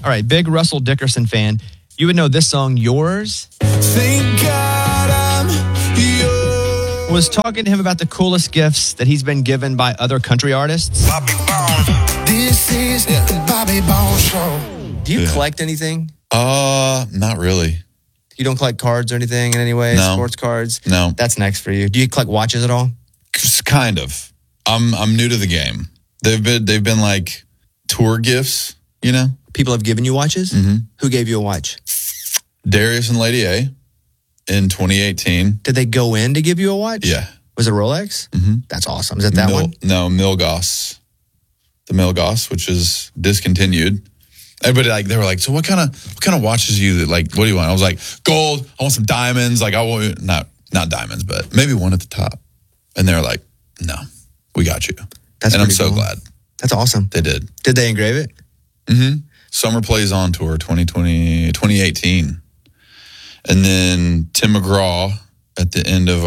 All right, big Russell Dickerson fan. You would know this song, Yours. Thank God I'm yours. Was talking to him about the coolest gifts that he's been given by other country artists. Bobby Bone. This is the Bobby Bone Show. Do you collect anything? Not really. You don't collect cards or anything in any way? No. Sports cards? No. That's next for you. Do you collect watches at all? Kind of. I'm new to the game. They've been like tour gifts, you know? People have given you watches? Mm-hmm. Who gave you a watch? Darius and Lady A in 2018. Did they go in to give you a watch? Yeah. Was it Rolex? Mm-hmm. That's awesome. Is it that one? No, Milgauss. The Milgauss, which is discontinued. Everybody they were like, so what kind of watches do you like? What do you want? I was like, gold. I want some diamonds. Like I want not diamonds, but maybe one at the top. And they're like, no, we got you. That's and I'm pretty so cool. glad That's awesome. they did. Did they engrave it? Mm-hmm. Summer Plays On Tour 2018. And then Tim McGraw at the end of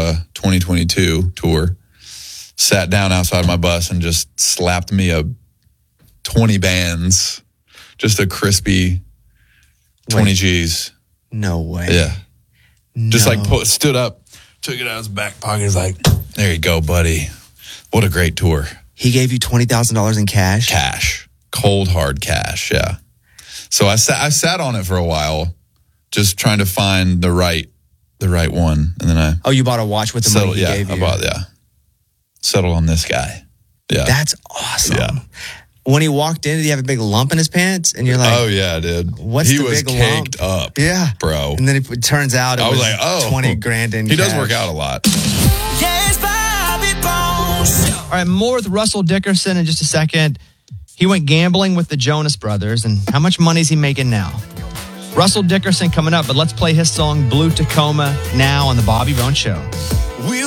2022 tour sat down outside my bus and just slapped me a 20 bands, just a crispy 20 G's. No way. Yeah. No. Just like stood up, took it out of his back pocket. He's like, there you go, buddy. What a great tour. He gave you $20,000 in cash? Cash. Cold, hard cash, yeah. So I sat on it for a while, just trying to find the right one. And then Oh, you bought a watch with the settled, money he gave you? settled on this guy. Yeah. That's awesome. Yeah. When he walked in, did he have a big lump in his pants? And you're like, oh, yeah, dude. What's he the was big caked lump? up. Yeah. Bro. And then it turns out it was like, oh. 20 grand in He cash. does work out a lot. Yes, Bobby Bone Show. All right, more with Russell Dickerson in just a second. He went gambling with the Jonas Brothers, and how much money is he making now? Russell Dickerson coming up, but let's play his song Blue Tacoma now on the Bobby Bone Show.